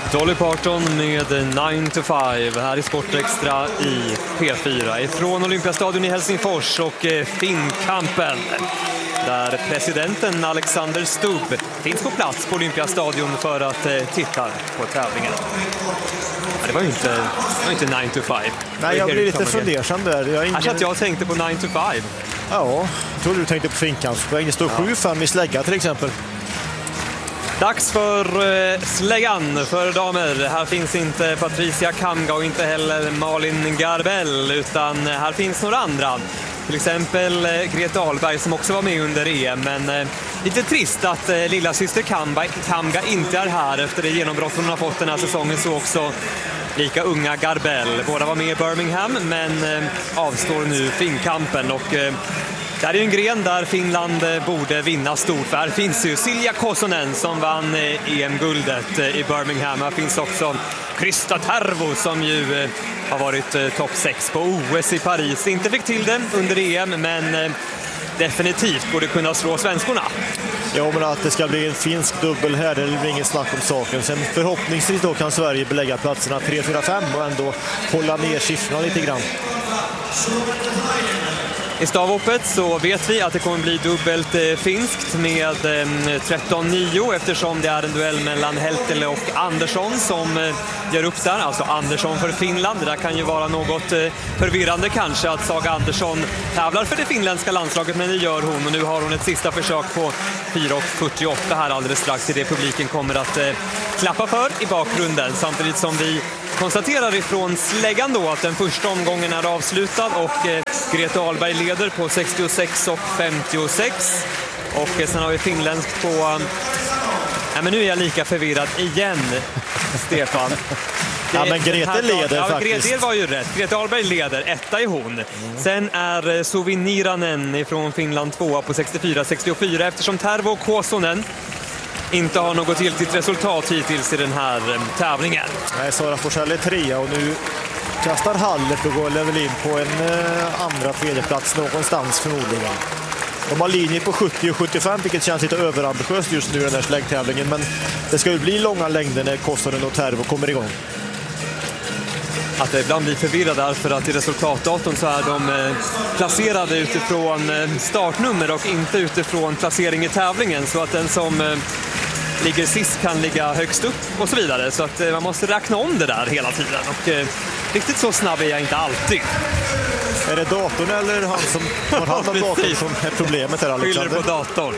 Dolly Parton med 9 to 5 här i Sportextra i P4 ifrån Olympiastadion i Helsingfors och Finnkampen där presidenten Alexander Stubb finns på plats på Olympiastadion för att titta på tävlingen. Det var ju inte 9 to 5. Nej, jag blir lite fundersam där. Jag tänkte på 9 to 5. Ja, jag trodde du tänkte på Finnkampspoäng. Det står 7-5 i slägga till exempel. Dags för släggan för damer. Här finns inte Patricia Kamga och inte heller Malin Garbell, utan här finns några andra. Till exempel Grete Ahlberg som också var med under EM, men lite trist att lilla syster Kamga inte är här efter det genombrott hon har fått den här säsongen. Så också lika unga Garbell. Båda var med i Birmingham men avstår nu Finnkampen och det är ju en gren där Finland borde vinna stort. För här finns ju Silja Kosonen som vann EM-guldet i Birmingham. Här finns också Krista Tervo som ju har varit topp 6 på OS i Paris. Inte fick till det under EM, men definitivt borde kunna slå svenskorna. Ja, men att det ska bli en finsk dubbel här, det är ingen snack om saken. Sen förhoppningsvis då kan Sverige belägga platserna 3, 4, 5 och ändå hålla ner siffrorna lite grann. I stavhoppet så vet vi att det kommer bli dubbelt finskt med 13-9 eftersom det är en duell mellan Heltele och Andersson som gör upp där. Alltså Andersson för Finland. Det där kan ju vara något förvirrande kanske att Saga Andersson tävlar för det finländska landslaget, men det gör hon och nu har hon ett sista försök på 4,48 här alldeles strax till det publiken kommer att klappa för i bakgrunden. Samtidigt som vi konstaterar ifrån släggan då att den första omgången är avslutad och Grete Ahlberg leder på 66 och 56 och sen har vi finländskt på... Nej, men nu är jag lika förvirrad igen, Stefan. Ja, men Grete leder faktiskt. Grete var ju rätt. Grete Ahlberg leder, etta är hon. Sen är Suvi Niranen från Finland 2 på 64-64 eftersom Tervo och Kosonen inte har något giltigt resultat hittills i den här tävlingen. Nej, Sara Forsell är 3 och nu kastar Hallet och går level in på en andra tredjeplats någonstans förmodligen. De har linjer på 70 och 75, vilket känns lite överambitiöst just nu i den här släggtävlingen, men det ska ju bli långa längder när Kosonen och Tervo kommer igång. Att det ibland blir förvirrad därför att i resultatdatorn så är de placerade utifrån startnummer och inte utifrån placering i tävlingen, så att den som ligger sist kan ligga högst upp och så vidare, så att man måste räkna om det där hela tiden och riktigt så snabb är jag inte alltid. Är det datorn eller han som har hand om datorn som är problemet här, Alexander? Skyller på datorn.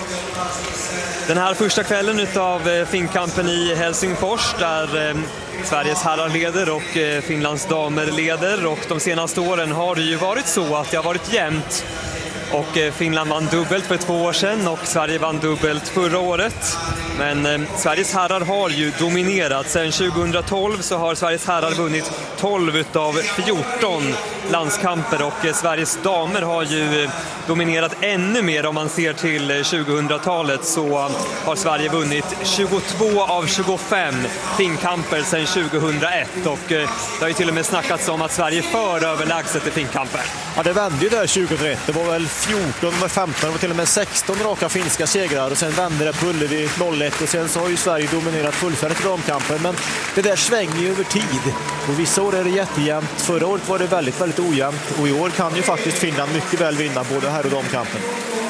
Den här första kvällen utav Finnkampen i Helsingfors där Sveriges herrar leder och Finlands damer leder, och de senaste åren har det ju varit så att det har varit jämnt. Och Finland vann dubbelt för 2 år sedan och Sverige vann dubbelt förra året. Men Sveriges herrar har ju dominerat. Sedan 2012 så har Sveriges herrar vunnit 12 utav 14 landskamper och Sveriges damer har ju dominerat ännu mer. Om man ser till 2000-talet så har Sverige vunnit 22 av 25 Finnkamper sedan 2001 och det har ju till och med snackats om att Sverige för överlägset i Finnkamper. Ja, det vände ju där 2001. Det var väl 14 med 15, det var till och med 16 raka finska segrar och sen vände det på Ullevi 0-1 och sen så har ju Sverige dominerat fullfärdigt i damkampen, men det där svänger ju över tid och vissa år är det jättejämnt. Förra året var det väldigt, väldigt ojämnt och i år kan ju faktiskt Finland mycket väl vinna både här och damkampen.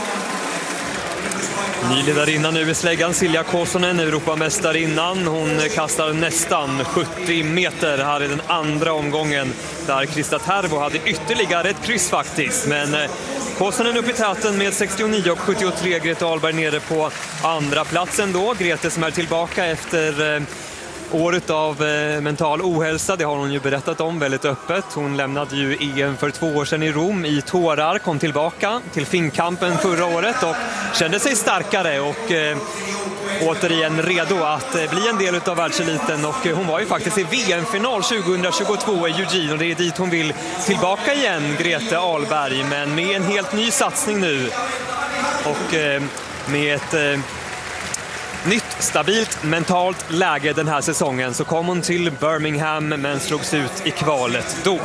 Nyledarinnan nu i släggan, Silja Kosonen, Europamästarinnan. Hon kastar nästan 70 meter här i den andra omgången där Krista Tervo hade ytterligare ett kryss faktiskt. Men Kosonen upp i täten med 69 och 73. Grete Ahlberg nere på andra platsen då. Grete som är tillbaka efter året av mental ohälsa, det har hon ju berättat om väldigt öppet. Hon lämnade ju EM för 2 år sedan i Rom i tårar, kom tillbaka till Finnkampen förra året och kände sig starkare och återigen redo att bli en del av världseliten. Och hon var ju faktiskt i VM-final 2022 i Eugene och det är dit hon vill tillbaka igen, Grete Ahlberg, men med en helt ny satsning nu och med ett nytt, stabilt, mentalt läge den här säsongen så kom hon till Birmingham men slogs ut i kvalet då.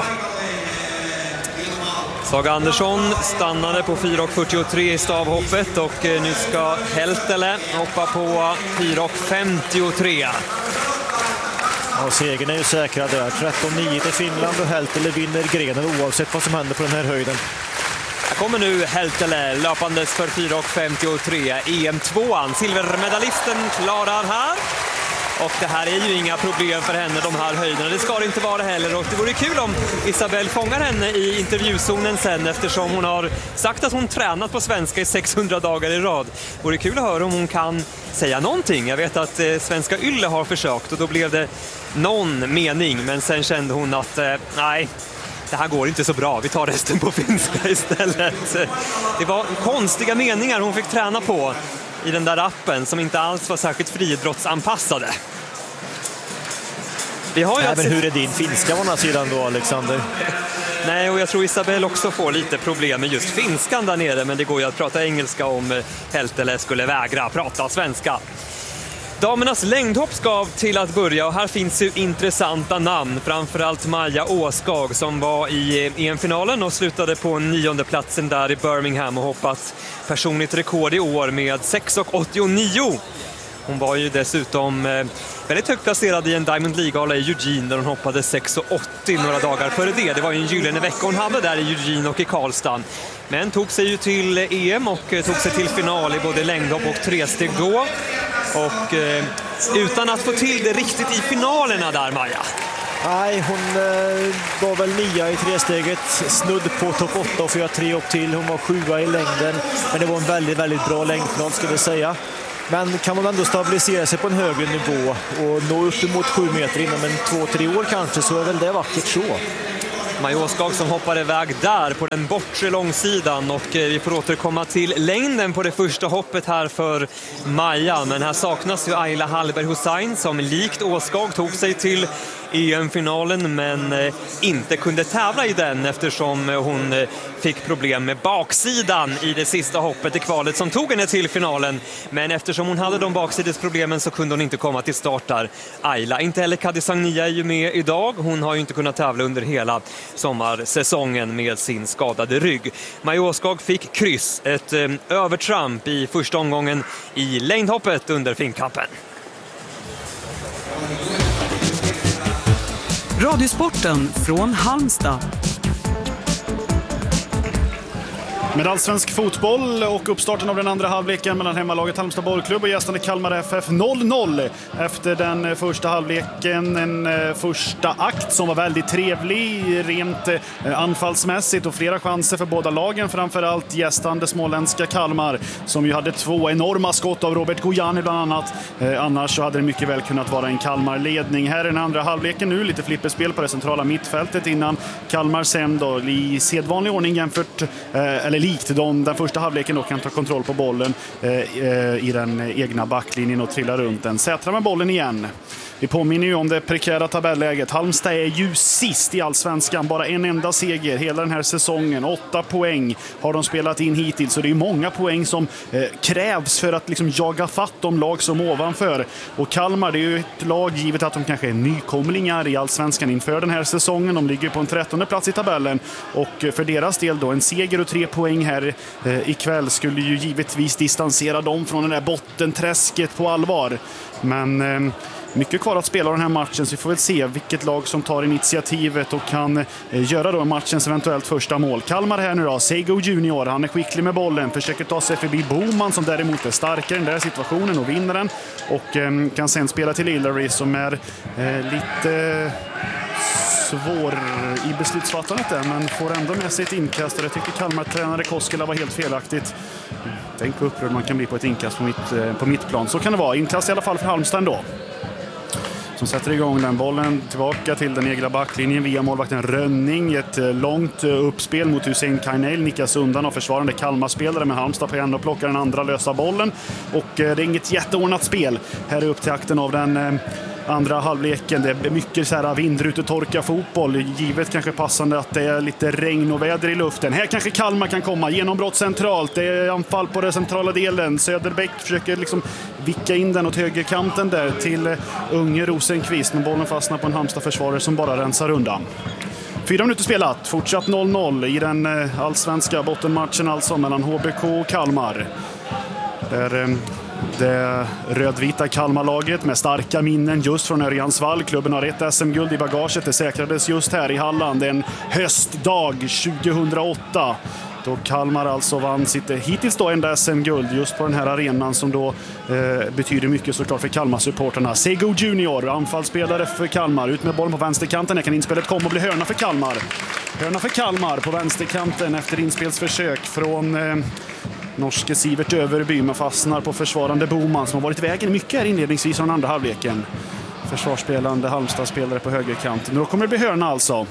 Saga Andersson stannade på 4,43 i stavhoppet och nu ska Heltele hoppa på 4,53. Ja, segern är ju säkrad där. 13-9 till Finland och Heltele vinner grenen oavsett vad som händer på den här höjden. Här kommer nu Heltele löpandes för 4,53. EM2an. Silvermedaljisten klarar här. Och det här är ju inga problem för henne, de här höjderna. Det ska det inte vara heller. Och det vore kul om Isabelle fångar henne i intervjuzonen sen, eftersom hon har sagt att hon tränat på svenska i 600 dagar i rad. Det vore kul att höra om hon kan säga någonting. Jag vet att svenska Ylle har försökt och då blev det någon mening. Men sen kände hon att nej, det här går inte så bra. Vi tar resten på finska istället. Det var konstiga meningar hon fick träna på i den där appen som inte alls var särskilt friidrottsanpassade. Vi har ju men hur är din finska på den här sidan då, Alexander? Nej, och jag tror Isabelle också får lite problem med just finskan där nere, men det går ju att prata engelska om Heltele skulle vägra prata svenska. Damernas längdhopp ska till att börja och här finns ju intressanta namn. Framförallt Maja Åskag som var i EM-finalen och slutade på 9:e platsen där i Birmingham och hoppat personligt rekord i år med 6,89. Hon var ju dessutom väldigt högt placerad i en Diamond League-gala i Eugene där hon hoppade 6,80 några dagar före det. Det var ju en gyllene vecka hon hade där i Eugene och i Karlstad. Men tog sig ju till EM och tog sig till final i både längdhopp och tresteg då. Och utan att få till det riktigt i finalerna där, Maja. Nej, hon var väl 9 i tresteget, snudd på topp 8 och får göra 3 upp till. Hon var 7 i längden, men det var en väldigt, väldigt bra längdfinal ska vi säga. Men kan man ändå stabilisera sig på en högre nivå och nå upp emot 7 meter inom en 2-3 år kanske, så är väl det vackert så. Maja Åskag som hoppar iväg där på den bortre långsidan och vi får återkomma till längden på det första hoppet här för Maja. Men här saknas ju Ayla Hallberg Hussein som likt Åskag tog sig till EM-finalen men inte kunde tävla i den eftersom hon fick problem med baksidan i det sista hoppet i kvalet som tog henne till finalen. Men eftersom hon hade de baksidesproblemen så kunde hon inte komma till start där. Ayla, inte heller Kadi Sagnia är ju med idag. Hon har ju inte kunnat tävla under hela sommarsäsongen med sin skadade rygg. Maja Åskag fick kryss, ett övertramp i första omgången i längdhoppet under Finnkampen. Radiosporten från Halmstad. Med allsvensk fotboll och uppstarten av den andra halvleken mellan hemmalaget Halmstad bollklubb och gästande Kalmar FF 0-0 efter den första halvleken. En första akt som var väldigt trevlig rent anfallsmässigt och flera chanser för båda lagen, framförallt gästande småländska Kalmar som ju hade 2 enorma skott av Robert Gojani bland annat. Annars så hade det mycket väl kunnat vara en Kalmar-ledning. Här är den andra halvleken nu, lite flipperspel på det centrala mittfältet innan Kalmar sen då i sedvanlig ordning jämfört eller likt den första halvleken då kan ta kontroll på bollen i den egna backlinjen och trilla runt den. Sätra med bollen igen. Vi påminner ju om det prekära tabelläget. Halmstad är ju sist i allsvenskan. Bara en enda seger hela den här säsongen. 8 poäng har de spelat in hittills. Så det är många poäng som krävs för att liksom jaga fatt de lag som ovanför. Och Kalmar, det är ju ett lag givet att de kanske är nykomlingar i allsvenskan inför den här säsongen. De ligger på en 13:e plats i tabellen. Och för deras del då, en seger och 3 poäng här ikväll skulle ju givetvis distansera dem från det där bottenträsket på allvar. Men mycket kvar att spela den här matchen, så vi får väl se vilket lag som tar initiativet och kan göra då matchens eventuellt första mål. Kalmar här nu då, Sego Junior, han är skicklig med bollen, försöker ta sig förbi Boman som däremot är starkare i den där situationen och vinner den. Och kan sen spela till Hillary som är lite svår i beslutsfattandet där, men får ändå med sig ett inkast. Och det tycker Kalmar-tränare Koskela var helt felaktigt. Tänk på upprörd man kan bli på ett inkast på mitt plan. Så kan det vara. Inkast i alla fall för Halmstad ändå. Som sätter igång den bollen tillbaka till den egna backlinjen via målvakten Rönning. Ett långt uppspel mot Hussein Kainel, nickas undan av försvarande Kalmar-spelare, men Halmstad på en och plockar den andra lösa bollen. Och det är inget jätteordnat spel. Här är upp till akten av den andra halvleken. Det är mycket så här vindrutetorka fotboll. Givet kanske passande att det är lite regn och väder i luften. Här kanske Kalmar kan komma. Genombrott centralt. Det är anfall på den centrala delen. Söderbäck försöker liksom vicka in den åt högerkanten där till Unge Rosenqvist. Men bollen fastnar på en Halmstad-försvarare som bara rensar undan. 4 minuter spelat. Fortsatt 0-0 i den allsvenska bottenmatchen alltså mellan HBK och Kalmar. Där Det rödvita Kalmarlaget med starka minnen just från Örjansvall. Klubben har ett SM-guld i bagaget. Det säkrades just här i Halland en höstdag 2008. Då Kalmar alltså vann sitt hittills då enda SM-guld just på den här arenan som då betyder mycket såklart för Kalmar-supporterna. Sego Junior, anfallsspelare för Kalmar. Ut med bollen på vänsterkanten. Här kan inspelet komma och bli hörna för Kalmar. Hörna för Kalmar på vänsterkanten efter inspelsförsök från norske Sivert Överby. Man fastnar på försvarande Boman som har varit i vägen mycket här inledningsvis från andra halvleken. Försvarsspelande Halmstad-spelare på högerkanten. Då kommer det bli hörna alltså.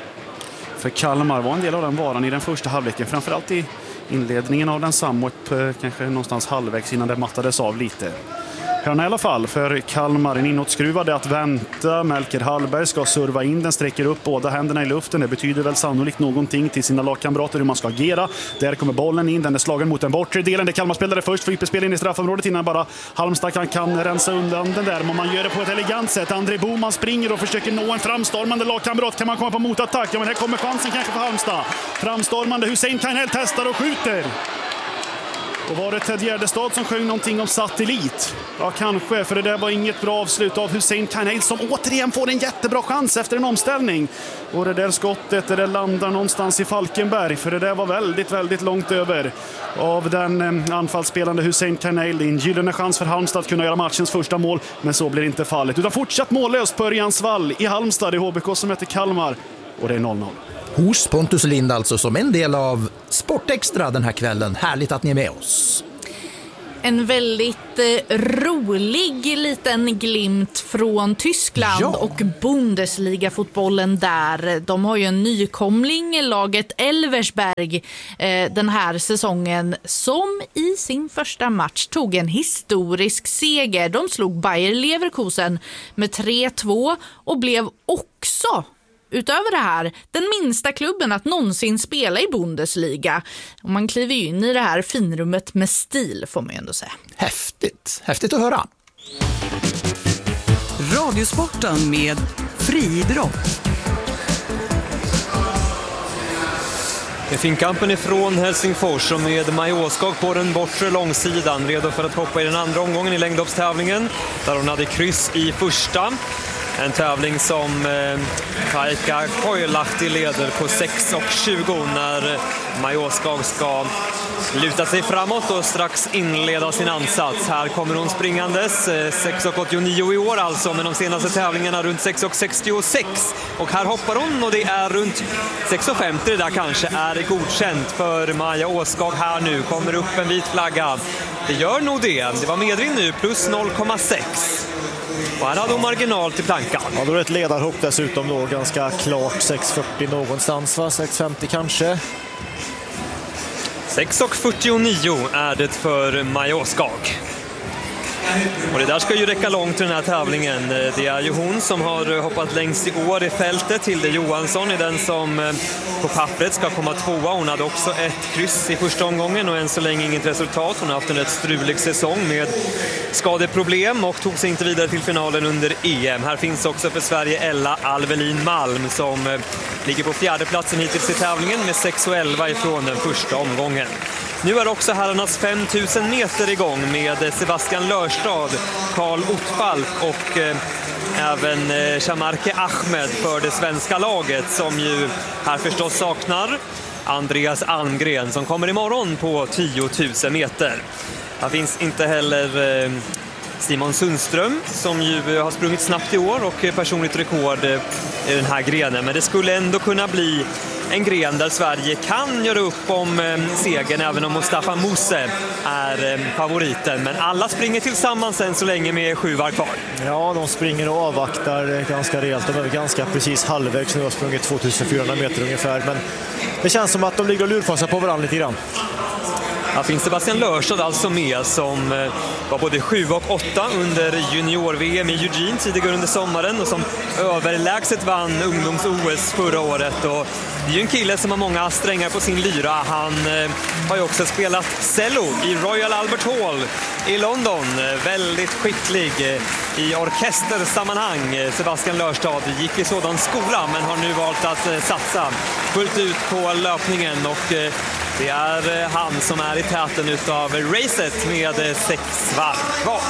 För Kalmar var en del av den varan i den första halvleken. Framförallt i inledningen av den samma kanske någonstans halvvägs innan det mattades av lite. Hörna i alla fall för Kalmar. En inåtskruvade att vänta. Melker Hallberg ska serva in den, sträcker upp båda händerna i luften. Det betyder väl sannolikt någonting till sina lagkamrater hur man ska agera. Där kommer bollen in, den är slagen mot den bortre delen. Det Kalmar spelade först för ypperspel in i straffområdet innan bara Halmstad kan rensa undan den där. Men man gör det på ett elegant sätt. André Boman springer och försöker nå en framstormande lagkamrat. Kan man komma på motattack? Ja, men här kommer chansen kanske för Halmstad. Framstormande Hussein Kainel testar och skjuter. Och var det Ted Gärdestad som sjöng någonting om satellit? Ja, kanske, för det där var inget bra avslut av Hussein Kainel som återigen får en jättebra chans efter en omställning. Och det där skottet, det landar någonstans i Falkenberg, för det där var väldigt, väldigt långt över av den anfallsspelande Hussein Kainel. Det är en gyllene chans för Halmstad att kunna göra matchens första mål, men så blir inte fallet. Utan fortsatt mållöst på Örjansvall i Halmstad, i HBK som heter Kalmar. Och det är 0-0. Hos Pontus Lind alltså som en del av Sportextra den här kvällen. Härligt att ni är med oss. En väldigt rolig liten glimt från Tyskland och Bundesliga-fotbollen där. De har ju en nykomling, laget Elversberg, den här säsongen som i sin första match tog en historisk seger. De slog Bayer Leverkusen med 3-2 och blev också, utöver det här, den minsta klubben att någonsin spela i Bundesliga. Och man kliver ju in i det här finrummet med stil, får man ju ändå säga. Häftigt. Häftigt att höra. Radiosporten med friidrott. Finkampen ifrån Helsingfors och med Maja Åskog på den bortre långsidan, redo för att hoppa i den andra omgången i längdhoppstävlingen där hon hade kryss i första. En tävling som Kaika Koilahti leder på 6:20 när Maja Åskog ska luta sig framåt och strax inleda sin ansats. Här kommer hon springandes, 6:89 i år alltså, men de senaste tävlingarna runt 6:66. Och här hoppar hon och det är runt 6:50 det där kanske är godkänt för Maja Åskog här nu. Kommer upp en vit flagga. Det gör nog det. Det var medvind nu, plus 0,6. Och här hade hon marginal till plankan. Ja, då är det ett ledarhopp dessutom då, ganska klart 6:40 någonstans, va? 6:50 kanske. 6:49 är det för Maja Åskog. Och det där ska ju räcka långt till den här tävlingen. Det är ju hon som har hoppat längst i år i fältet. Hilde Johansson är den som på pappret ska komma tvåa. Hon hade också ett kryss i första omgången och än så länge inget resultat. Hon har haft en rätt strulig säsong med skadeproblem och tog sig inte vidare till finalen under EM. Här finns också för Sverige Ella Alvelin Malm som ligger på fjärde platsen hittills i tävlingen med 6:11 ifrån den första omgången. Nu är också herrarnas 5000 meter igång med Sebastian Lörstad, Karl Ottfalk och även Shamarke Ahmed för det svenska laget som ju här förstås saknar Andreas Almgren som kommer imorgon på 10 000 meter. Här finns inte heller Simon Sundström som ju har sprungit snabbt i år och personligt rekord i den här grenen. Men det skulle ändå kunna bli en gren där Sverige kan göra upp om segern även om Mustafa Mose är favoriten. Men alla springer tillsammans än så länge med 7 varv kvar. Ja, de springer och avvaktar ganska rejält. De är ganska precis halvvägs. Nu har sprungit 2400 meter ungefär. Men det känns som att de ligger och lurfasar på varandra lite grann. Här finns Sebastian Lörstad alltså med som var både 7 och 8 under junior-VM i Eugene tidigare under sommaren och som överlägset vann ungdoms-OS förra året. Och det är ju en kille som har många strängar på sin lyra. Han har ju också spelat cello i Royal Albert Hall i London. Väldigt skicklig i orkestersammanhang. Sebastian Lörstad gick i sådan skola men har nu valt att satsa fullt ut på löpningen och Det är han som är i täten utav racet med 6 varv kvar.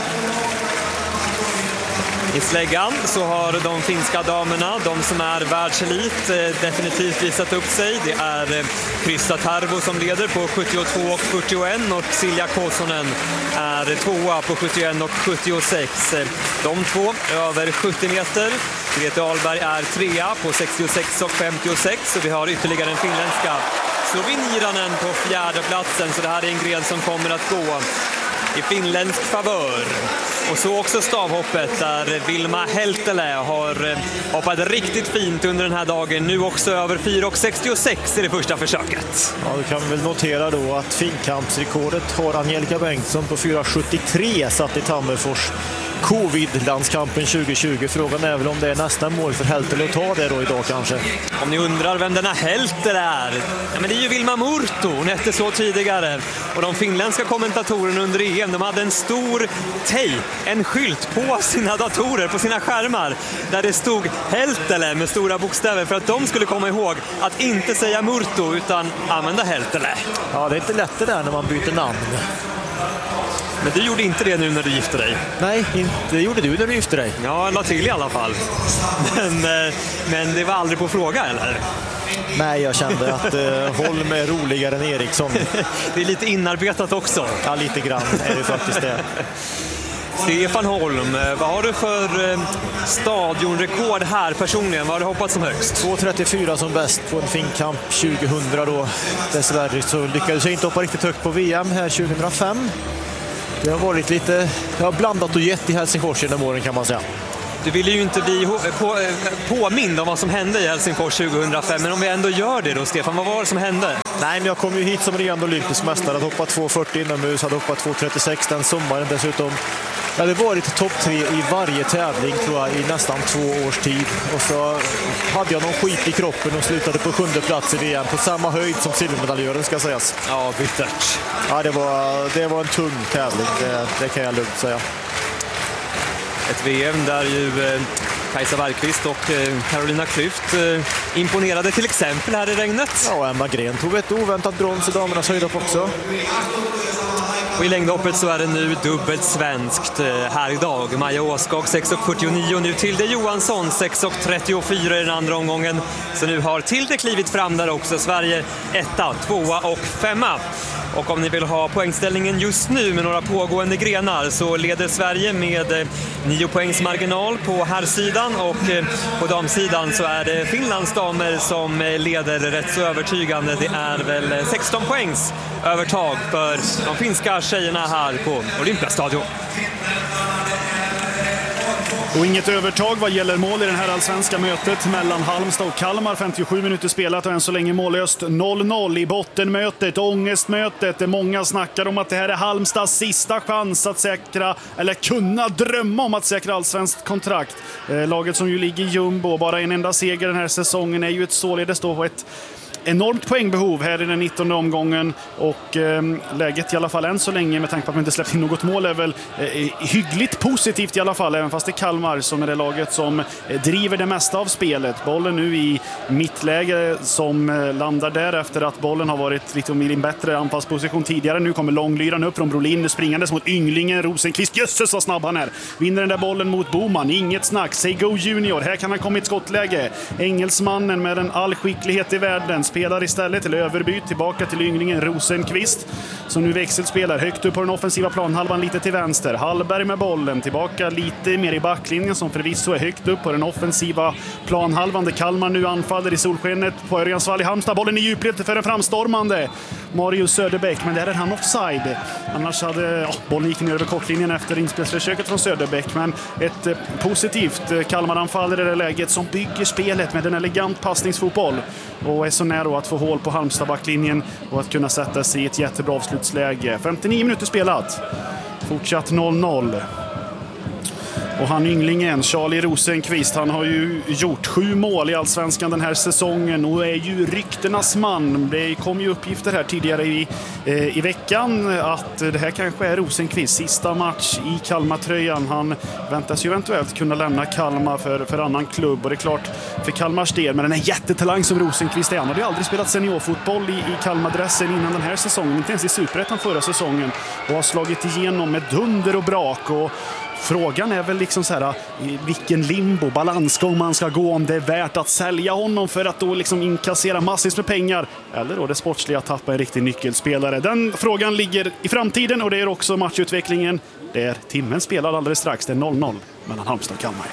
I släggan så har de finska damerna, de som är världselit, definitivt visat upp sig. Det är Krista Tarvo som leder på 72 och 41 och Silja Kosonen är 2 på 71 och 76. De två över 70 meter. Grete Ahlberg är 3 på 66 och 56 och vi har ytterligare en finländska Sloveniranen på 4:e platsen, så det här är en gren som kommer att gå i finländsk favör. Och så också stavhoppet där Vilma Heltele har hoppat riktigt fint under den här dagen. Nu också över 4,66 i det första försöket. Ja, då kan vi väl notera då att finkampsrekordet har Angelica Bengtsson på 4,73 satt i Tammerfors covid-landskampen 2020. Frågan är väl om det är nästa mål för Heltele att ta det då idag kanske. Om ni undrar vem denna Heltele är, ja, men det är ju Vilma Murto. Hon hette så tidigare. Och de finländska kommentatorerna under EM, de hade en stor tejp, en skylt på sina datorer, på sina skärmar, där det stod Heltele med stora bokstäver för att de skulle komma ihåg att inte säga Murto utan använda Heltele. Ja, det är inte lätt det där när man byter namn. Men du gjorde inte det nu när du gifte dig? Nej, inte gjorde du när du gifte dig. Ja, jag la till i alla fall. Men det var aldrig på fråga, eller? Nej, jag kände att Holm är roligare än Eriksson. Det är lite inarbetat också. Ja, lite grann är det faktiskt det. Stefan Holm, vad har du för stadionrekord här personligen? Vad har du hoppat som högst? 2,34 som bäst på en finkamp 2000 då. Dessvärre så lyckades jag inte hoppa riktigt högt på VM här 2005. Det har varit lite blandat och gett i Helsingfors genom åren kan man säga. Du ville ju inte bli påmind om vad som hände i Helsingfors 2005, men om vi ändå gör det då, Stefan, vad var det som hände? Nej, men jag kom ju hit som regerande olympisk mästare, hade hoppat 2,40 inomhus, hade hoppat 2,36 den sommaren dessutom. Jag hade varit topp 3 i varje tävling tror jag i nästan 2 års tid. Och så hade jag någon skit i kroppen och slutade på 7:e plats i VM på samma höjd som silvermedaljören ska sägas. Ja, bittert. Ja, det var en tung tävling, det kan jag lugnt säga. Ett VM där ju Kajsa Bergqvist och Carolina Klüft imponerade till exempel här i regnet. Ja, Emma Gren tog ett oväntat brons i damernas höjdhopp också. Och i längdhoppet så är det nu dubbelt svenskt här idag. Maja Åskog 6,49 och nu Tilde Johansson 6,34 i den andra omgången. Så nu har Tilde klivit fram där också. Sverige 1, 2 och 5. Och om ni vill ha poängställningen just nu med några pågående grenar så leder Sverige med 9 poängs marginal på herrsidan och på damsidan så är det Finlands damer som leder rätt så övertygande. Det är väl 16 poängs övertag för de finska tjejerna här på Olympiastadion. Och inget övertag vad gäller mål i det här allsvenska mötet mellan Halmstad och Kalmar. 57 minuter spelat och än så länge mållöst 0-0 i bottenmötet, ångestmötet. Många snackar om att det här är Halmstads sista chans att säkra, eller kunna drömma om att säkra allsvenskt kontrakt. Laget som ju ligger jumbo, bara en enda seger den här säsongen är ju ett således då ett enormt poängbehov här i den 19:e omgången och läget i alla fall än så länge med tanke på att man inte släppt in något mål är väl hyggligt positivt i alla fall, även fast det är Kalmar som är det laget som driver det mesta av spelet. Bollen nu i mittläge som landar där efter att bollen har varit lite i en bättre anfallsposition tidigare. Nu kommer långlyran upp från Brolin springandes mot ynglingen Rosenqvist. Jösses så snabb han är. Vinner den där bollen mot Boman. Inget snack. Seigo Junior. Här kan han komma i ett skottläge. Engelsmannen med en all skicklighet i världen spelar istället till överbyt tillbaka till ynglingen Rosenqvist som nu växelspelar högt upp på den offensiva planhalvan lite till vänster. Hallberg med bollen tillbaka lite mer i backlinjen som förvisso är högt upp på den offensiva planhalvan där Kalmar nu anfaller i solskenet på Örjansvall i Halmstad. Bollen i djupled för en framstormande Marius Söderbäck, men där är han offside. Annars hade bollen gick ner över kortlinjen efter inspelsförsöket från Söderbäck, men ett positivt Kalmar-anfall i det läget som bygger spelet med en elegant passningsfotboll och är så nära att få hål på Halmstad-backlinjen och att kunna sätta sig i ett jättebra avslutsläge. 59 minuter spelat. Fortsatt 0-0. Och han ynglingen, Charlie Rosenqvist, han har ju gjort 7 mål i Allsvenskan den här säsongen och är ju ryktenas man. Det kom ju uppgifter här tidigare i veckan att det här kanske är Rosenqvists sista match i Kalmar-tröjan. Han väntas ju eventuellt kunna lämna Kalmar för annan klubb, och det är klart för Kalmars del, men den är jättetalang som Rosenqvist är. Han hade ju aldrig spelat seniorfotboll i Kalmar-dressen innan den här säsongen, inte ens i Superettan förra säsongen, och har slagit igenom med dunder och brak. Och frågan är väl liksom så här, vilken limbo, balansgång man ska gå, om det är värt att sälja honom för att då liksom inkassera massvis med pengar, eller då det sportsliga att tappa en riktig nyckelspelare. Den frågan ligger i framtiden, och det är också matchutvecklingen. Det är timmen spelar alldeles strax, det är 0-0 mellan Halmstad och Kalmar.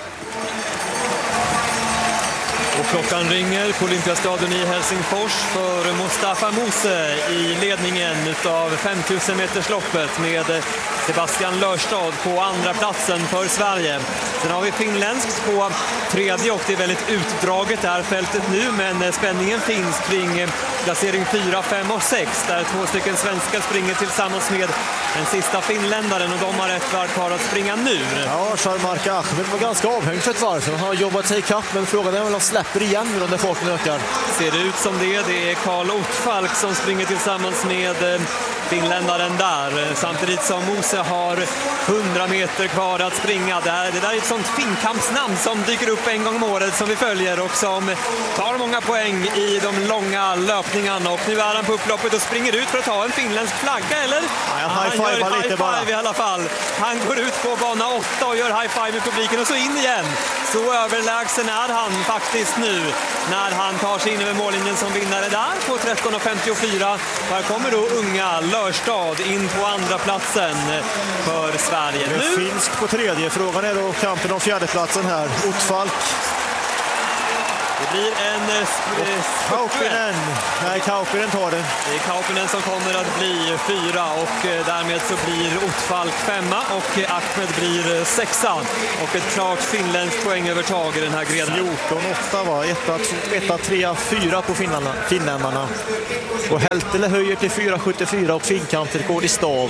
Och klockan ringer på Olympiastadion i Helsingfors för Mustafa Mose i ledningen av 5000 metersloppet med Sebastian Lörstad på andra platsen för Sverige. Sen har vi finländskt på tredje, och det är väldigt utdraget det här fältet nu, men spänningen finns kring placering 4, 5 och 6 där 2 stycken svenskar springer tillsammans med den sista finländaren, och de har ett varv kvar att springa nu. Ja, Sharmarka Ahmed var ganska avhängd för ett varv, så han har jobbat sig i kapp, men frågan är om han släpper igen nu när farten ökar. Ser det ut som det. Det är Karl Ottfalk som springer tillsammans med finländaren där, samtidigt som Mose har 100 meter kvar att springa. Det där är ett sånt finkampsnamn som dyker upp en gång om året som vi följer och som tar många poäng i de långa löpningarna, och nu är han på upploppet och springer ut för att ta en finländsk flagga, eller? Ja, han gör high five i alla fall. Han går ut på bana 8 och gör high five med publiken, och så in igen. Så överlägsen är han faktiskt nu när han tar sig in över mållinjen som vinnare där på 13.54. Här kommer då unga Lörstad in på andra platsen för Sverige. Det är finskt på tredje. Frågan är då kampen om fjärdeplatsen här. Ottfalk. Det blir en Kauppinen. Nej, Kauppinen tar det. Det är Kauppinen som kommer att bli 4, och därmed så blir Ottfalk 5 och Ahmed blir 6. Och ett klart finländskt poängövertag i den här grenen. 14-8 va? 1, 3, 4 på finländarna. Och Heltele höjer till 4,74 och finkamprekord i stav.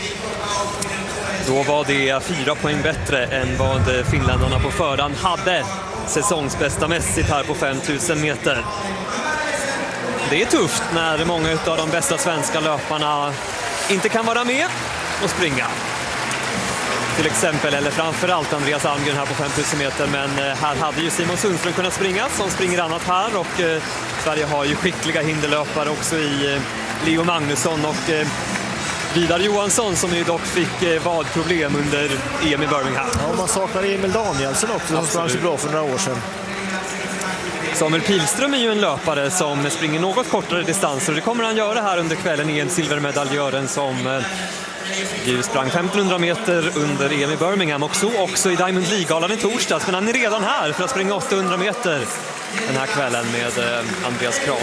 Då var det 4 poäng bättre än vad finländarna på förhand hade säsongsbästa mässigt här på 5000 meter. Det är tufft när många av de bästa svenska löparna inte kan vara med och springa. Till exempel, eller framförallt Andreas Almgren här på 5000 meter, men här hade ju Simon Sundström kunnat springa som springer annat här, och Sverige har ju skickliga hinderlöpare också i Leo Magnusson och Vidar Johansson, som ju dock fick vadproblem under EM i Birmingham. Ja, man saknar Emil Danielsson också, som sprang så bra för några år sedan. Samuel Pilström är ju en löpare som springer något kortare distanser, och det kommer han göra här under kvällen i en silvermedaljören som ju sprang 1500 meter under EM i Birmingham, och så också i Diamond League-galan i torsdags, men han är redan här för att springa 800 meter den här kvällen med Andreas Krav.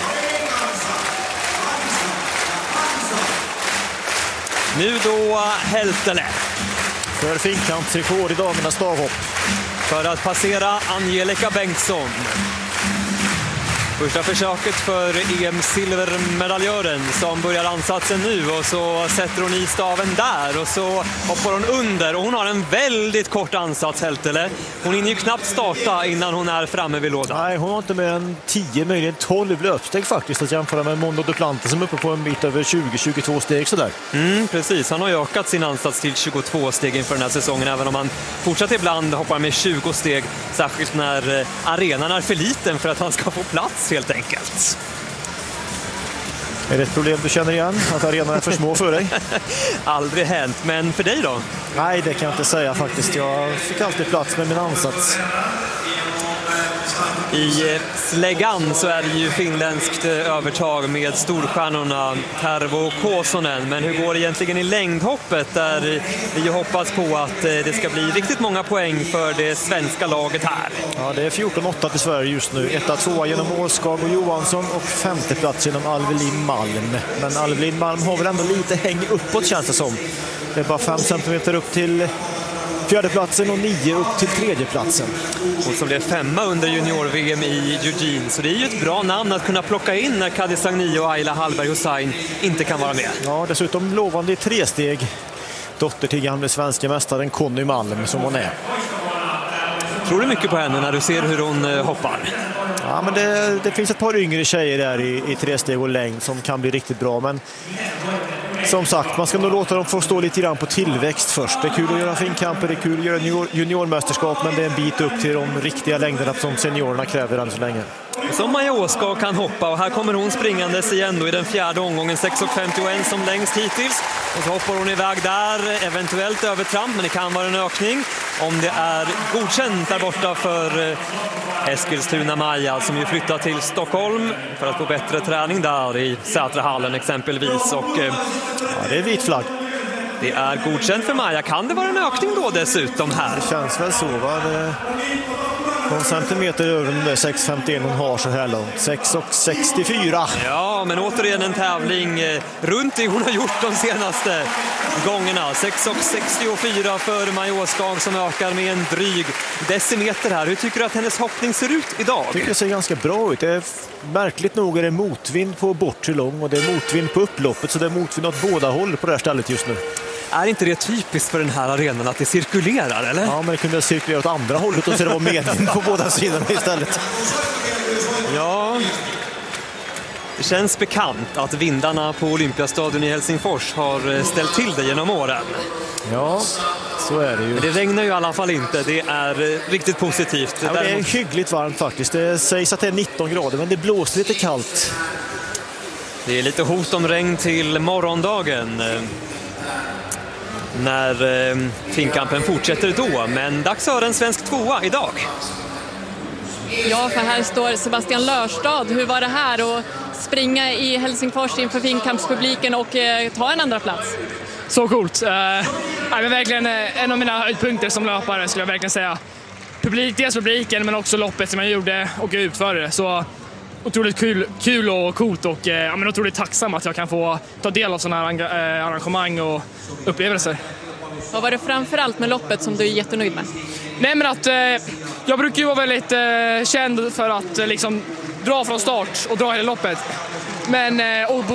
Nu då Heltele. För finkampsrekord i damernas stavhopp. För att passera Angelica Bengtsson. Första försöket för EM-silvermedaljören som börjar ansatsen nu, och så sätter hon i staven där och så hoppar hon under, och hon har en väldigt kort ansats, Heltele. Hon hinner ju knappt starta innan hon är framme vid lådan. Nej, hon har inte mer än 10, möjligen 12 löpsteg faktiskt, att jämföra med Mondo Duplantis som är uppe på en bit över 20-22 steg sådär. Precis, han har ju ökat sin ansats till 22 steg inför den här säsongen, även om han fortsatt ibland hoppar med 20 steg, särskilt när arenan är för liten för att han ska få plats helt enkelt. Är det ett problem du känner igen? Att arenan är för små för dig? Aldrig hänt, men för dig då? Nej, det kan jag inte säga faktiskt. Jag fick alltid plats med min ansats. I släggan så är det ju finländskt övertag med storstjärnorna Tervo och Kosonen. Men hur går det egentligen i längdhoppet, där vi hoppas på att det ska bli riktigt många poäng för det svenska laget här? Ja, det är 14-8 till Sverige just nu. 1-2 genom Åskag och Johansson och 5:e plats genom Alvelin Malm. Men Alvelin Malm har väl ändå lite häng uppåt, känns det som. Det är bara 5 centimeter upp till fjärdeplatsen och 9 upp till tredjeplatsen. Och som blev 5 under junior-VM i Eugene. Så det är ju ett bra namn att kunna plocka in när Kadi Sagni och Ayla Hallberg Hussein inte kan vara med. Ja, dessutom lovande i 3 steg. Dotter till gamle svenska mästaren Conny Malm som hon är. Tror du mycket på henne när du ser hur hon hoppar? Ja, men det finns ett par yngre tjejer där i tresteg och längd som kan bli riktigt bra, men som sagt, man ska nog låta dem få stå lite grann på tillväxt först. Det är kul att göra finkamper, det är kul att göra juniormästerskap, men det är en bit upp till de riktiga längderna som seniorerna kräver än så länge. Som Maja Åskag kan hoppa, och här kommer hon springandes igen då i den fjärde omgången, 6,51 som längst hittills. Och så hoppar hon iväg där, eventuellt övertramp, men det kan vara en ökning om det är godkänt där borta för Eskilstuna Maja, som ju flyttar till Stockholm för att få bättre träning där i Sätrahallen exempelvis. Och ja, det är vit flagg. Det är godkänt för Maja. Kan det vara en ökning då dessutom här? Det känns väl så, va? Någon centimeter över den där 6,51 hon har så här långt. 6,64. Ja, men återigen en tävling runt det hon har gjort de senaste gångerna. 6,64 för Maja Åskag som ökar med en dryg decimeter här. Hur tycker du att hennes hoppning ser ut idag? Jag tycker det ser ganska bra ut. Det är märkligt nog är det motvind på bortre lång och det är motvind på upploppet, så det är motvind åt båda håll på det här stället just nu. Är inte det typiskt för den här arenan att det cirkulerar, eller? Ja, men det kunde cirkulera åt andra hållet och så det var medvind på båda sidorna istället. Ja, det känns bekant att vindarna på Olympiastadion i Helsingfors har ställt till det genom åren. Ja, så är det ju. Men det regnar ju i alla fall inte, det är riktigt positivt. Ja, det är hyggligt varmt faktiskt. Det sägs att det är 19 grader, men det blåser lite kallt. Det är lite hot om regn till morgondagen när finkampen fortsätter då, men dags för en svensk tvåa idag. Ja, för här står Sebastian Lörstad. Hur var det här att springa i Helsingfors inför finkampspubliken och ta en andra plats? Så coolt. Men verkligen en av mina höjdpunkter som löpare skulle jag verkligen säga. Dels publiken men också loppet som jag gjorde och utförde. Så otroligt kul och coolt och otroligt tacksam att jag kan få ta del av sådana här arrangemang och upplevelser. Vad var det framförallt med loppet som du är jättenöjd med? Nej, men att jag brukar ju vara väldigt känd för att liksom dra från start och dra hela loppet. Men